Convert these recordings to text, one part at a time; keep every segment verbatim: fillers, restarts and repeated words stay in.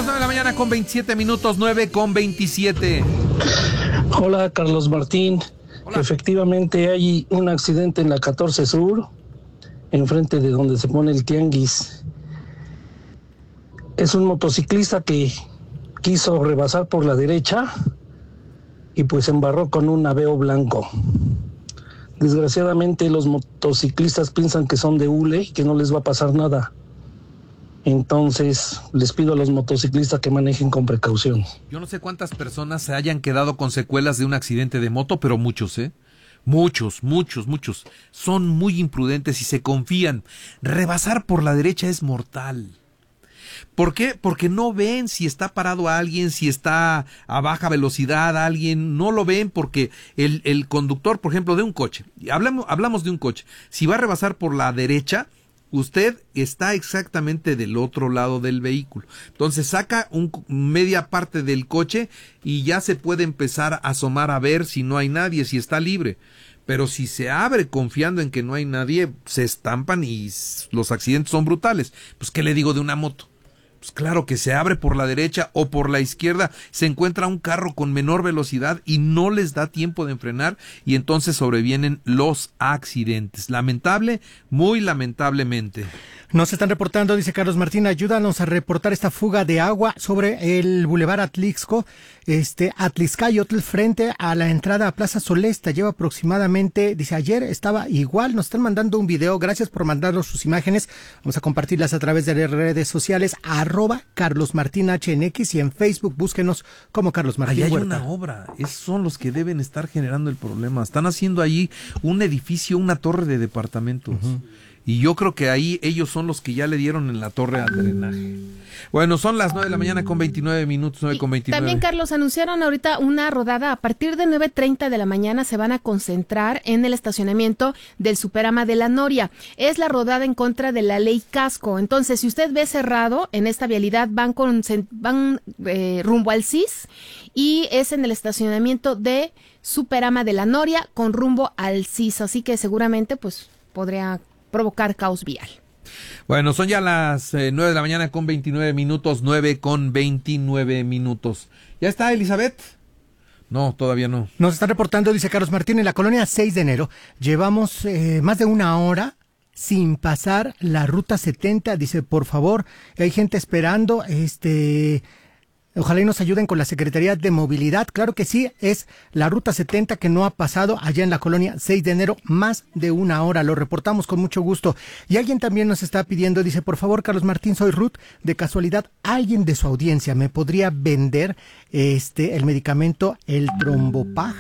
las nueve de la mañana con veintisiete minutos, nueve con veintisiete. Hola, Carlos Martín. Hola. Efectivamente hay un accidente en la catorce Sur, enfrente de donde se pone el tianguis. Es un motociclista que quiso rebasar por la derecha y pues se embarró con un Aveo blanco. Desgraciadamente los motociclistas piensan que son de hule y que no les va a pasar nada. Entonces les pido a los motociclistas que manejen con precaución. Yo no sé cuántas personas se hayan quedado con secuelas de un accidente de moto, pero muchos, ¿eh? Muchos, muchos, muchos. Son muy imprudentes y se confían. Rebasar por la derecha es mortal. ¿Por qué? Porque no ven si está parado alguien, si está a baja velocidad alguien, no lo ven porque el, el conductor, por ejemplo, de un coche, hablamos, hablamos de un coche, si va a rebasar por la derecha, usted está exactamente del otro lado del vehículo. Entonces saca un, media parte del coche y ya se puede empezar a asomar a ver si no hay nadie, si está libre. Pero si se abre confiando en que no hay nadie, se estampan y los accidentes son brutales. Pues, ¿qué le digo de una moto? Pues claro que se abre por la derecha o por la izquierda, se encuentra un carro con menor velocidad y no les da tiempo de frenar y entonces sobrevienen los accidentes. Lamentable, muy lamentablemente. Nos están reportando, dice Carlos Martín, ayúdanos a reportar esta fuga de agua sobre el Boulevard Atlixco, este, Atlixcayotl, frente a la entrada a Plaza Solesta. Lleva aproximadamente, dice, ayer estaba igual. Nos están mandando un video, gracias por mandarnos sus imágenes. Vamos a compartirlas a través de las redes sociales, arroba Carlos Martín H en X, y en Facebook búsquenos como Carlos Martín Ahí hay Huerta. una obra, esos son los que deben estar generando el problema. Están haciendo allí un edificio, una torre de departamentos. Uh-huh. Y yo creo que ahí ellos son los que ya le dieron en la torre al drenaje. Bueno, son las nueve de la mañana con veintinueve minutos, nueve con veintinueve. También, Carlos, anunciaron ahorita una rodada. A partir de nueve treinta de la mañana se van a concentrar en el estacionamiento del Superama de la Noria. Es la rodada en contra de la ley Casco. Entonces, si usted ve cerrado en esta vialidad, van, con, van eh, rumbo al C I S y es en el estacionamiento de Superama de la Noria con rumbo al C I S. Así que seguramente pues podría provocar caos vial. Bueno, son ya las eh, nueve de la mañana con veintinueve minutos, nueve con veintinueve minutos. ¿Ya está, Elizabeth? No, todavía no. Nos está reportando, dice Carlos Martín, en la colonia seis de enero. Llevamos eh, más de una hora sin pasar la ruta setenta. Dice, por favor, hay gente esperando, este... Ojalá y nos ayuden con la Secretaría de Movilidad. Claro que sí, es la ruta setenta que no ha pasado allá en la colonia seis de enero, más de una hora. Lo reportamos con mucho gusto. Y alguien también nos está pidiendo, dice, por favor, Carlos Martín, soy Ruth. De casualidad, alguien de su audiencia me podría vender este el medicamento, el Trombopag.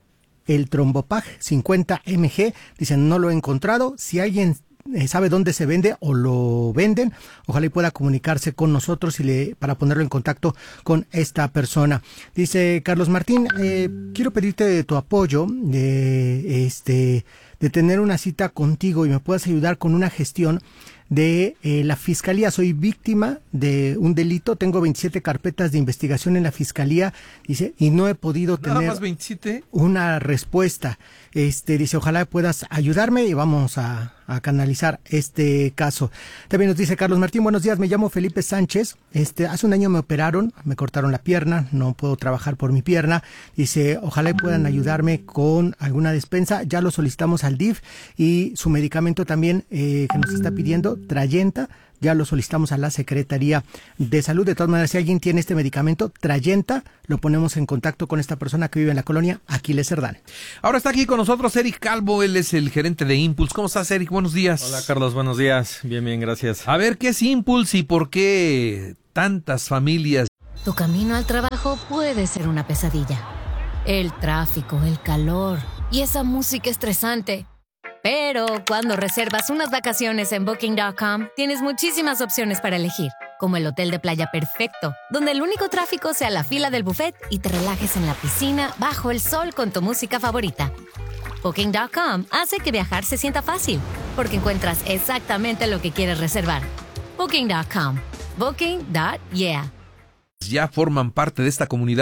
El Trombopag cincuenta miligramos. Dicen, no lo he encontrado. Si alguien sabe dónde se vende o lo venden, ojalá y pueda comunicarse con nosotros y le, para ponerlo en contacto con esta persona. Dice Carlos Martín, eh, quiero pedirte tu apoyo de, este, de tener una cita contigo y me puedas ayudar con una gestión de eh, la Fiscalía. Soy víctima de un delito, tengo veintisiete carpetas de investigación en la Fiscalía, dice, y no he podido ¿Nada tener más veintisiete? Una respuesta. Este, dice, ojalá puedas ayudarme y vamos a, a canalizar este caso. También nos dice Carlos Martín, buenos días, me llamo Felipe Sánchez, este, hace un año me operaron, me cortaron la pierna, no puedo trabajar por mi pierna, dice, ojalá puedan ayudarme con alguna despensa, ya lo solicitamos al D I F y su medicamento también eh, que nos está pidiendo, Trayenta, ya lo solicitamos a la Secretaría de Salud. De todas maneras, si alguien tiene este medicamento, Trayenta, lo ponemos en contacto con esta persona que vive en la colonia Aquiles Cerdán. Ahora está aquí con nosotros Eric Calvo, él es el gerente de Impulse. ¿Cómo estás, Eric? Buenos días. Hola, Carlos, buenos días. Bien, bien, gracias. A ver, ¿qué es Impulse y por qué tantas familias? Tu camino al trabajo puede ser una pesadilla. El tráfico, el calor y esa música estresante. Pero cuando reservas unas vacaciones en Booking punto com, tienes muchísimas opciones para elegir, como el hotel de playa perfecto, donde el único tráfico sea la fila del buffet y te relajes en la piscina bajo el sol con tu música favorita. Booking punto com hace que viajar se sienta fácil, porque encuentras exactamente lo que quieres reservar. Booking punto com. Booking. Yeah. Ya forman parte de esta comunidad.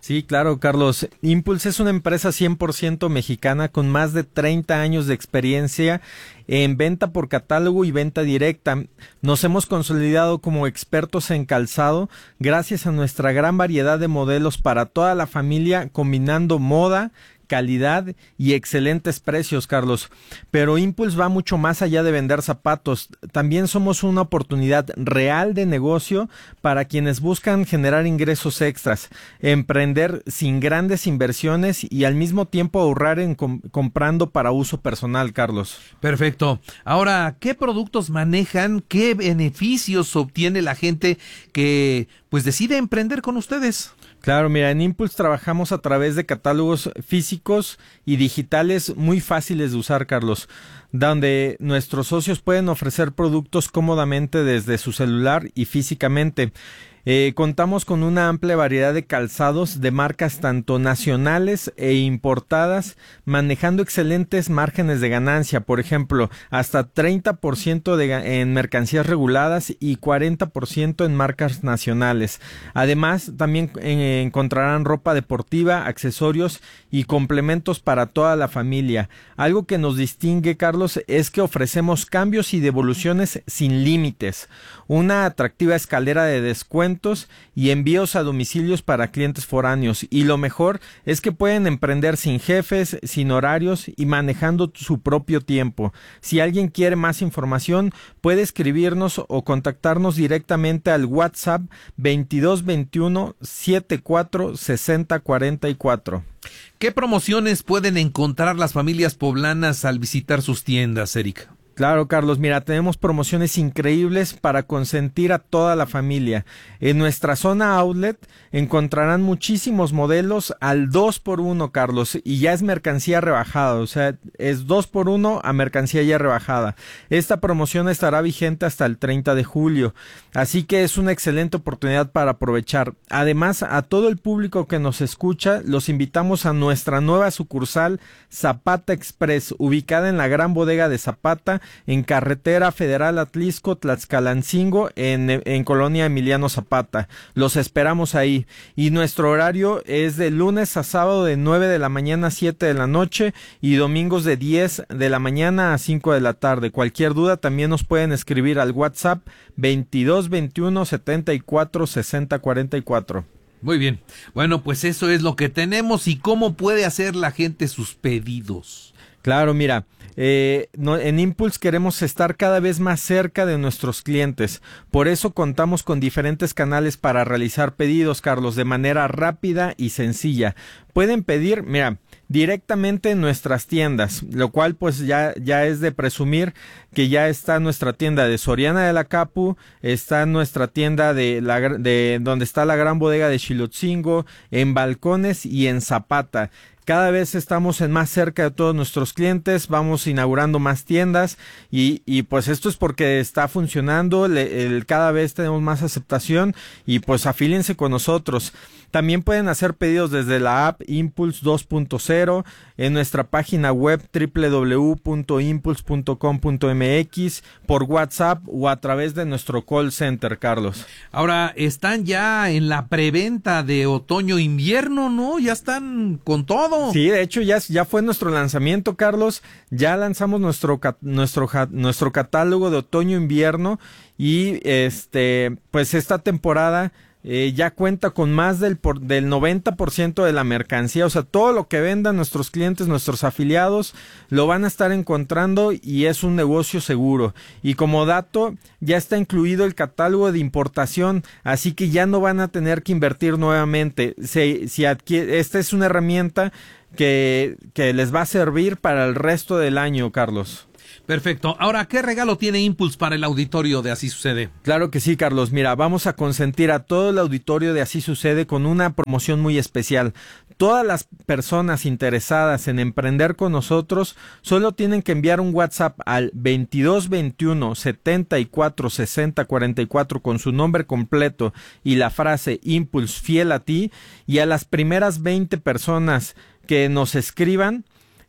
Sí, claro, Carlos. Impulse es una empresa cien por ciento mexicana con más de treinta años de experiencia en venta por catálogo y venta directa. Nos hemos consolidado como expertos en calzado gracias a nuestra gran variedad de modelos para toda la familia, combinando moda, calidad y excelentes precios, Carlos. Pero Impulse va mucho más allá de vender zapatos. También somos una oportunidad real de negocio para quienes buscan generar ingresos extras, emprender sin grandes inversiones y al mismo tiempo ahorrar en com- comprando para uso personal, Carlos. Perfecto. Ahora, ¿qué productos manejan? ¿Qué beneficios obtiene la gente que pues decide emprender con ustedes? Claro, mira, en Impulse trabajamos a través de catálogos físicos y digitales muy fáciles de usar, Carlos, donde nuestros socios pueden ofrecer productos cómodamente desde su celular y físicamente. Eh, contamos con una amplia variedad de calzados de marcas tanto nacionales e importadas, manejando excelentes márgenes de ganancia, por ejemplo, hasta treinta por ciento de, en mercancías reguladas y cuarenta por ciento en marcas nacionales. Además, también eh, encontrarán ropa deportiva, accesorios y complementos para toda la familia. Algo que nos distingue, Carlos, es que ofrecemos cambios y devoluciones sin límites, una atractiva escalera de descuentos y envíos a domicilios para clientes foráneos, y lo mejor es que pueden emprender sin jefes, sin horarios y manejando su propio tiempo. Si alguien quiere más información, puede escribirnos o contactarnos directamente al WhatsApp veintidós veintiuno setenta y cuatro sesenta cuarenta y cuatro. ¿Qué promociones pueden encontrar las familias poblanas al visitar sus tiendas, Eric? Claro, Carlos, mira, tenemos promociones increíbles para consentir a toda la familia. En nuestra zona outlet encontrarán muchísimos modelos al dos por uno, Carlos, y ya es mercancía rebajada, o sea, es dos por uno a mercancía ya rebajada. Esta promoción estará vigente hasta el treinta de julio, así que es una excelente oportunidad para aprovechar. Además, a todo el público que nos escucha, los invitamos a nuestra nueva sucursal Zapata Express, ubicada en la Gran Bodega de Zapata, en Carretera Federal Atlisco, Tlaxcalancingo, en, en Colonia Emiliano Zapata. Los esperamos ahí. Y nuestro horario es de lunes a sábado de nueve de la mañana a siete de la noche y domingos de diez de la mañana a cinco de la tarde. Cualquier duda también nos pueden escribir al WhatsApp veintidós veintiuno setenta y cuatro sesenta cuarenta y cuatro. Muy bien. Bueno, pues eso es lo que tenemos. ¿Y cómo puede hacer la gente sus pedidos? Claro, mira, eh, no, en Impulse queremos estar cada vez más cerca de nuestros clientes. Por eso contamos con diferentes canales para realizar pedidos, Carlos, de manera rápida y sencilla. Pueden pedir, mira, directamente en nuestras tiendas, lo cual pues ya, ya es de presumir que ya está nuestra tienda de Soriana de la Capu, está nuestra tienda de, la, de donde está la Gran Bodega de Xilotzingo, en Balcones y en Zapata. Cada vez estamos en más cerca de todos nuestros clientes, vamos inaugurando más tiendas y, y pues esto es porque está funcionando, le, el, cada vez tenemos más aceptación y pues afíliense con nosotros. También pueden hacer pedidos desde la app Impulse dos punto cero, en nuestra página web doble u doble u doble u punto impulse punto com punto m x, por WhatsApp o a través de nuestro call center, Carlos. Ahora, están ya en la preventa de otoño-invierno, ¿no? Ya están con todo. Sí, de hecho ya, ya fue nuestro lanzamiento, Carlos. Ya lanzamos nuestro, nuestro, nuestro catálogo de otoño-invierno y este, pues esta temporada Eh, ya cuenta con más del, por, del noventa por ciento de la mercancía, o sea, todo lo que vendan nuestros clientes, nuestros afiliados, lo van a estar encontrando y es un negocio seguro. Y como dato, ya está incluido el catálogo de importación, así que ya no van a tener que invertir nuevamente. Si, si adquiere, esta es una herramienta que, que les va a servir para el resto del año, Carlos. Perfecto. Ahora, ¿qué regalo tiene Impulse para el auditorio de Así Sucede? Claro que sí, Carlos. Mira, vamos a consentir a todo el auditorio de Así Sucede con una promoción muy especial. Todas las personas interesadas en emprender con nosotros solo tienen que enviar un WhatsApp al veintidós veintiuno setenta y cuatro sesenta cuarenta y cuatro con su nombre completo y la frase Impulse fiel a ti, y a las primeras veinte personas que nos escriban,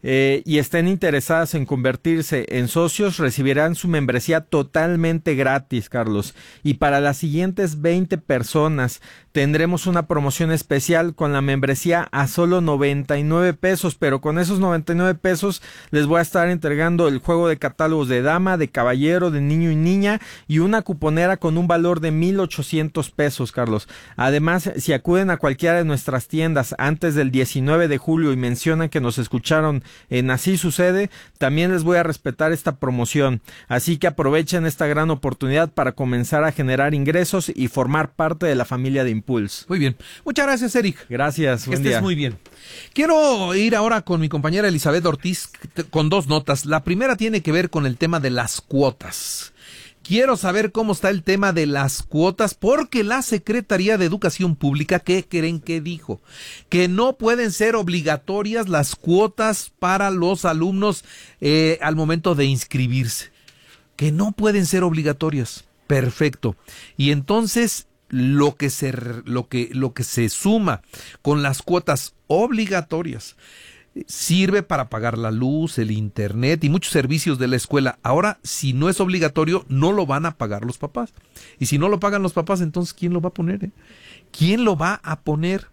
eh, y estén interesadas en convertirse en socios, recibirán su membresía totalmente gratis, Carlos. Y para las siguientes veinte personas tendremos una promoción especial con la membresía a solo noventa y nueve pesos, pero con esos noventa y nueve pesos les voy a estar entregando el juego de catálogos de dama, de caballero, de niño y niña y una cuponera con un valor de mil ochocientos pesos, Carlos. Además, si acuden a cualquiera de nuestras tiendas antes del diecinueve de julio y mencionan que nos escucharon en Así Sucede, también les voy a respetar esta promoción. Así que aprovechen esta gran oportunidad para comenzar a generar ingresos y formar parte de la familia de Impulse. Muy bien. Muchas gracias, Eric. Gracias. Que estés día. Muy bien. Quiero ir ahora con mi compañera Elizabeth Ortiz con dos notas. La primera tiene que ver con el tema de las cuotas. Quiero saber cómo está el tema de las cuotas, porque la Secretaría de Educación Pública, ¿qué creen que dijo? Que no pueden ser obligatorias las cuotas para los alumnos eh, al momento de inscribirse. Que no pueden ser obligatorias. Perfecto. Y entonces lo que se, lo que, lo que se suma con las cuotas obligatorias sirve para pagar la luz, el internet y muchos servicios de la escuela. Ahora, si no es obligatorio, no lo van a pagar los papás. Y si no lo pagan los papás, entonces, ¿quién lo va a poner? Eh? ¿Quién lo va a poner?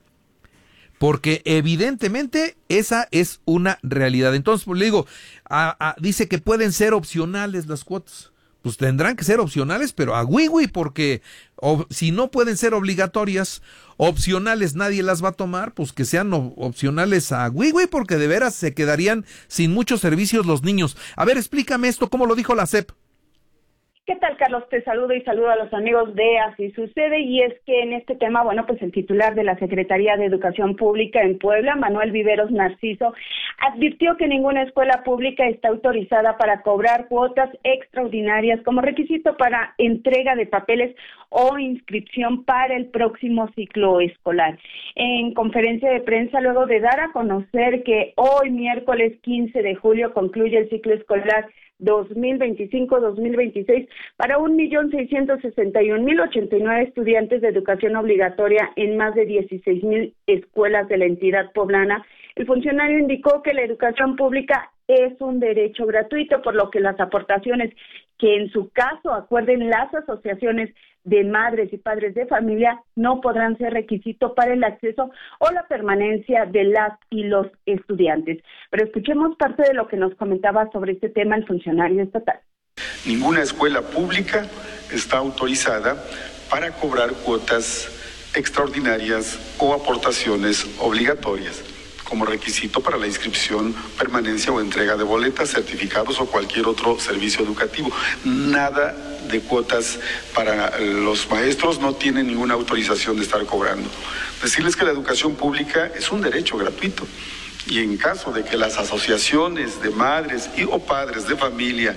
Porque evidentemente esa es una realidad. Entonces, pues, le digo, a, a, dice que pueden ser opcionales las cuotas. Pues tendrán que ser opcionales, pero a güey, porque o, si no pueden ser obligatorias, opcionales nadie las va a tomar, pues que sean o, opcionales a güey, porque de veras se quedarían sin muchos servicios los niños. A ver, explícame esto, ¿cómo lo dijo la S E P? ¿Qué tal, Carlos? Te saludo y saludo a los amigos de Así Sucede, y es que en este tema, bueno, pues el titular de la Secretaría de Educación Pública en Puebla, Manuel Viveros Narciso, advirtió que ninguna escuela pública está autorizada para cobrar cuotas extraordinarias como requisito para entrega de papeles o inscripción para el próximo ciclo escolar. En conferencia de prensa, luego de dar a conocer que hoy, miércoles quince de julio, concluye el ciclo escolar dos mil veinticinco dos mil veintiséis para un millón seiscientos sesenta y un mil ochenta y nueve estudiantes de educación obligatoria en más de dieciséis mil escuelas de la entidad poblana, el funcionario indicó que la educación pública es un derecho gratuito, por lo que las aportaciones que en su caso acuerden las asociaciones de madres y padres de familia no podrán ser requisito para el acceso o la permanencia de las y los estudiantes. Pero escuchemos parte de lo que nos comentaba sobre este tema el funcionario estatal. Ninguna escuela pública está autorizada para cobrar cuotas extraordinarias o aportaciones obligatorias como requisito para la inscripción, permanencia o entrega de boletas, certificados o cualquier otro servicio educativo. Nada de cuotas para los maestros, no tienen ninguna autorización de estar cobrando. Decirles que la educación pública es un derecho gratuito, y en caso de que las asociaciones de madres y o padres de familia.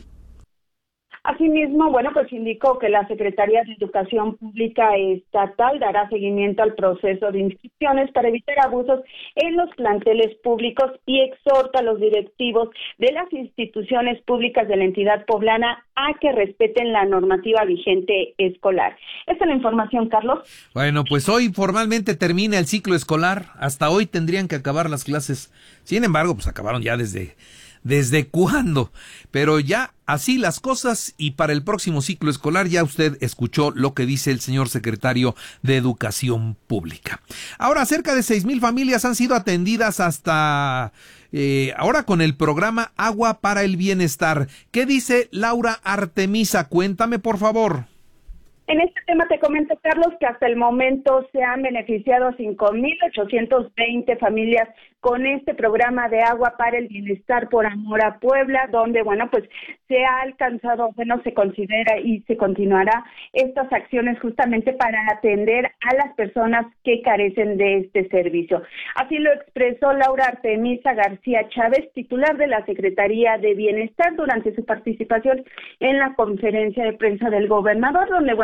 Asimismo, bueno, pues indicó que la Secretaría de Educación Pública Estatal dará seguimiento al proceso de inscripciones para evitar abusos en los planteles públicos y exhorta a los directivos de las instituciones públicas de la entidad poblana a que respeten la normativa vigente escolar. Esta es la información, Carlos. Bueno, pues hoy formalmente termina el ciclo escolar. Hasta hoy tendrían que acabar las clases. Sin embargo, pues acabaron ya desde... ¿Desde cuándo? Pero ya así las cosas, y para el próximo ciclo escolar ya usted escuchó lo que dice el señor secretario de Educación Pública. Ahora, cerca de seis mil familias han sido atendidas hasta eh, ahora con el programa Agua para el Bienestar. ¿Qué dice Laura Artemisa? Cuéntame, por favor. En este tema te comento, Carlos, que hasta el momento se han beneficiado cinco mil ochocientos veinte familias con este programa de Agua para el Bienestar por Amor a Puebla, donde, bueno, pues se ha alcanzado, bueno, se considera y se continuará estas acciones justamente para atender a las personas que carecen de este servicio. Así lo expresó Laura Artemisa García Chávez, titular de la Secretaría de Bienestar, durante su participación en la conferencia de prensa del gobernador, donde, bueno,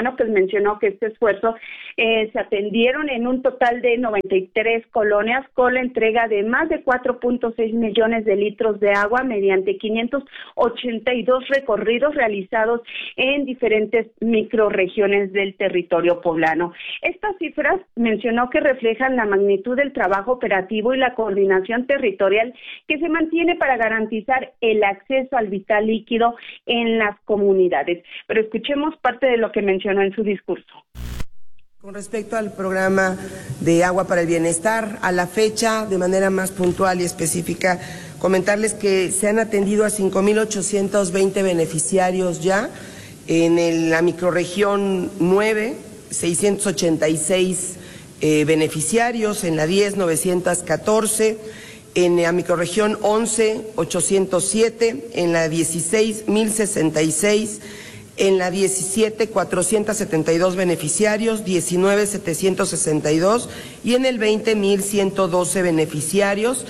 bueno, pues mencionó que este esfuerzo eh, se atendieron en un total de noventa y tres colonias con la entrega de más de cuatro punto seis millones de litros de agua mediante quinientos ochenta y dos recorridos realizados en diferentes microrregiones del territorio poblano. Estas cifras mencionó que reflejan la magnitud del trabajo operativo y la coordinación territorial que se mantiene para garantizar el acceso al vital líquido en las comunidades. Pero escuchemos parte de lo que mencionó en su discurso. Con respecto al programa de Agua para el Bienestar, a la fecha, de manera más puntual y específica, comentarles que se han atendido a cinco mil ochocientos veinte beneficiarios ya, en el, la microrregión nueve, seiscientos ochenta y seis eh, beneficiarios, en la diez, novecientos catorce, en la microrregión once, ochocientos siete, en la dieciséis, mil sesenta y seis, en la diecisiete, cuatrocientos setenta y dos beneficiarios, diecinueve, setecientos sesenta y dos y en el veinte, mil ciento doce beneficiarios.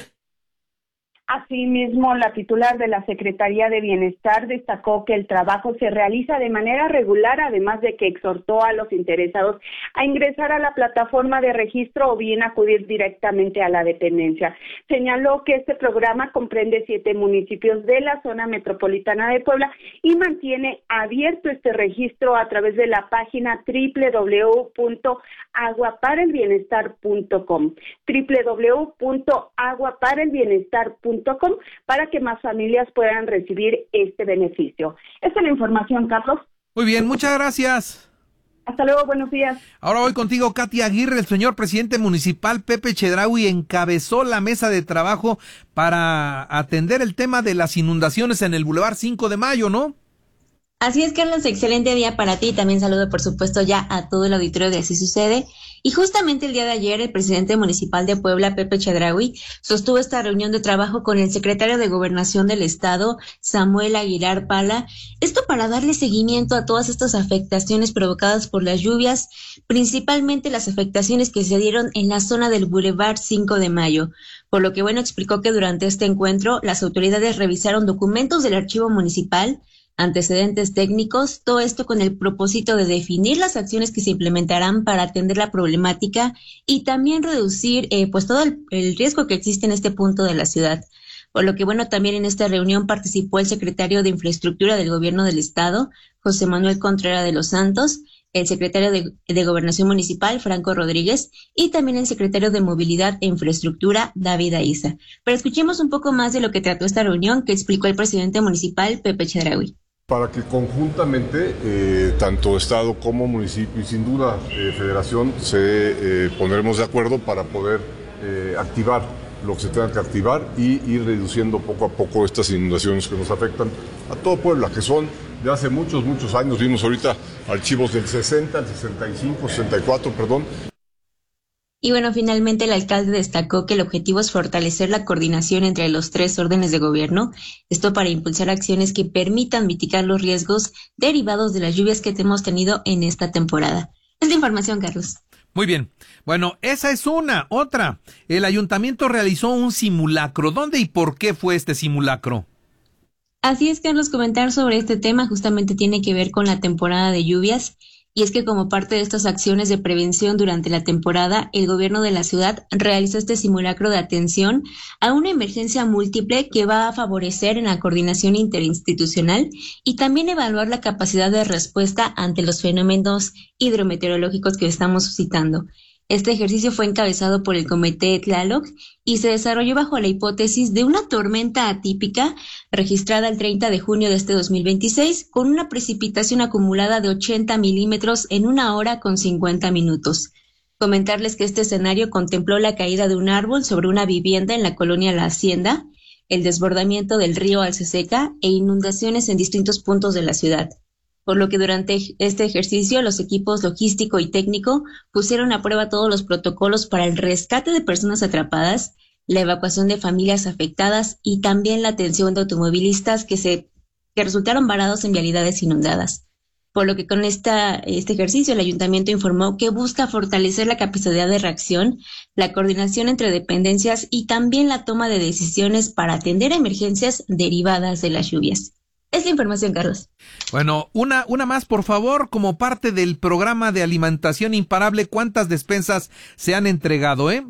Asimismo, la titular de la Secretaría de Bienestar destacó que el trabajo se realiza de manera regular, además de que exhortó a los interesados a ingresar a la plataforma de registro o bien acudir directamente a la dependencia. Señaló que este programa comprende siete municipios de la zona metropolitana de Puebla y mantiene abierto este registro a través de la página doble u doble u doble u punto agua para el bienestar punto com, doble u doble u doble u punto agua para el bienestar punto com, para que más familias puedan recibir este beneficio. Esta es la información, Carlos. Muy bien, muchas gracias. Hasta luego, buenos días. Ahora voy contigo, Katia Aguirre. El señor presidente municipal Pepe Chedraui encabezó la mesa de trabajo para atender el tema de las inundaciones en el Boulevard cinco de mayo, ¿no? Así es, Carlos, excelente día para ti. También saludo, por supuesto, ya a todo el auditorio de Así Sucede. Y justamente el día de ayer, el presidente municipal de Puebla, Pepe Chedraui, sostuvo esta reunión de trabajo con el secretario de Gobernación del Estado, Samuel Aguilar Pala. Esto para darle seguimiento a todas estas afectaciones provocadas por las lluvias, principalmente las afectaciones que se dieron en la zona del Boulevard cinco de mayo. Por lo que, bueno, explicó que durante este encuentro, las autoridades revisaron documentos del archivo municipal, antecedentes técnicos, todo esto con el propósito de definir las acciones que se implementarán para atender la problemática y también reducir eh, pues todo el, el riesgo que existe en este punto de la ciudad. Por lo que, bueno, también en esta reunión participó el secretario de Infraestructura del Gobierno del Estado, José Manuel Contreras de los Santos, el secretario de, de Gobernación Municipal, Franco Rodríguez, y también el secretario de Movilidad e Infraestructura, David Aiza. Pero escuchemos un poco más de lo que trató esta reunión que explicó el presidente municipal, Pepe Chedraui. Para que conjuntamente, eh, tanto Estado como municipio y sin duda eh, Federación, se eh, pondremos de acuerdo para poder eh, activar lo que se tenga que activar y ir reduciendo poco a poco estas inundaciones que nos afectan a todo Puebla, que son de hace muchos, muchos años. Vimos ahorita archivos del sesenta, el sesenta y cinco, sesenta y cuatro, perdón. Y bueno, finalmente el alcalde destacó que el objetivo es fortalecer la coordinación entre los tres órdenes de gobierno, esto para impulsar acciones que permitan mitigar los riesgos derivados de las lluvias que hemos tenido en esta temporada. Es la información, Carlos. Muy bien. Bueno, esa es una. Otra. El ayuntamiento realizó un simulacro. ¿Dónde y por qué fue este simulacro? Así es, Carlos, comentar sobre este tema justamente tiene que ver con la temporada de lluvias. Y es que como parte de estas acciones de prevención durante la temporada, el gobierno de la ciudad realizó este simulacro de atención a una emergencia múltiple que va a favorecer en la coordinación interinstitucional y también evaluar la capacidad de respuesta ante los fenómenos hidrometeorológicos que estamos suscitando. Este ejercicio fue encabezado por el Comité Tlaloc y se desarrolló bajo la hipótesis de una tormenta atípica registrada el treinta de junio de este dos mil veintiséis con una precipitación acumulada de ochenta milímetros en una hora con cincuenta minutos. Comentarles que este escenario contempló la caída de un árbol sobre una vivienda en la colonia La Hacienda, el desbordamiento del río Alceseca e inundaciones en distintos puntos de la ciudad. Por lo que durante este ejercicio los equipos logístico y técnico pusieron a prueba todos los protocolos para el rescate de personas atrapadas, la evacuación de familias afectadas y también la atención de automovilistas que se que resultaron varados en vialidades inundadas. Por lo que con esta, este ejercicio el ayuntamiento informó que busca fortalecer la capacidad de reacción, la coordinación entre dependencias y también la toma de decisiones para atender emergencias derivadas de las lluvias. Es la información, Carlos. Bueno, una, una más, por favor, como parte del programa de alimentación imparable, ¿cuántas despensas se han entregado, eh?